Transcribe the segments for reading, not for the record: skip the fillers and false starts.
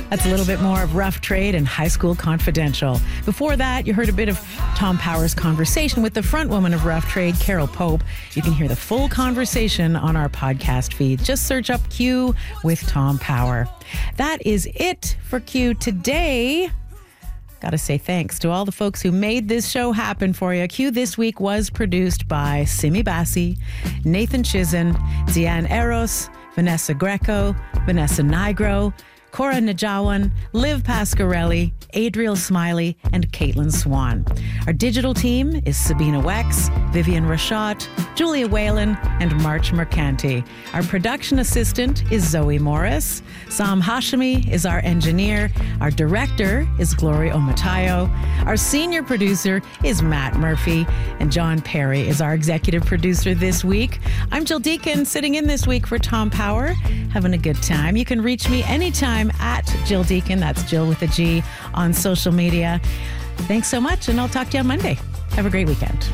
That's a little bit more of Rough Trade and High School Confidential. Before that, you heard a bit of Tom Power's conversation with the front woman of Rough Trade, Carol Pope. You can hear the full conversation on our podcast feed. Just search up Q with Tom Power. That is it for Q today. Got to say thanks to all the folks who made this show happen for you. Q this week was produced by Simi Bassi, Nathan Chizen, Zian Eros, Vanessa Greco, Vanessa Nigro, Cora Najawan, Liv Pasquarelli, Adriel Smiley, and Caitlin Swan. Our digital team is Sabina Wex, Vivian Rashat, Julia Whalen, and March Mercanti. Our production assistant is Zoe Morris. Sam Hashemi is our engineer. Our director is Gloria Omatayo. Our senior producer is Matt Murphy. And John Perry is our executive producer this week. I'm Jill Deacon, sitting in this week for Tom Power, having a good time. You can reach me anytime at Jill Deacon, that's Jill with a G, on social media. Thanks so much, and I'll talk to you on Monday. Have a great weekend.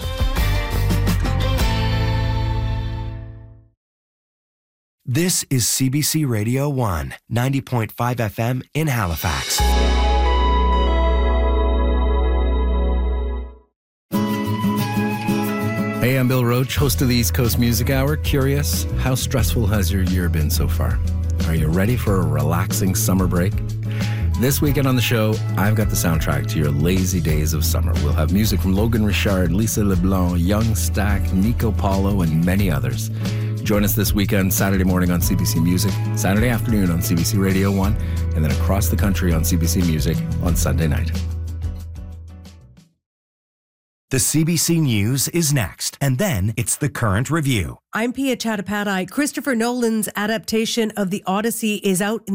This is CBC Radio 1, 90.5 FM in Halifax. Hey, I'm Bill Roach, host of the East Coast Music Hour. Curious, how stressful has your year been so far? Are you ready for a relaxing summer break? This weekend on the show, I've got the soundtrack to your lazy days of summer. We'll have music from Logan Richard, Lisa LeBlanc, Young Stack, Nico Paulo, and many others. Join us this weekend, Saturday morning on CBC Music, Saturday afternoon on CBC Radio 1, and then across the country on CBC Music on Sunday night. The CBC News is next, and then it's the Current Review. I'm Pia Chattopadhyay. Christopher Nolan's adaptation of The Odyssey is out in